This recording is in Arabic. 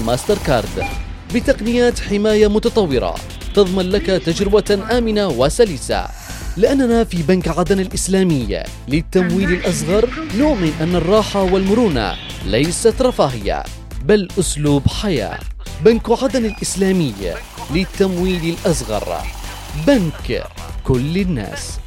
ماستر كارد بتقنيات حماية متطورة تضمن لك تجربة آمنة وسلسة. لأننا في بنك عدن الإسلامي للتمويل الأصغر نؤمن أن الراحة والمرونة ليست رفاهية بل أسلوب حياة. بنك عدن الإسلامي للتمويل الأصغر، بنك كل الناس.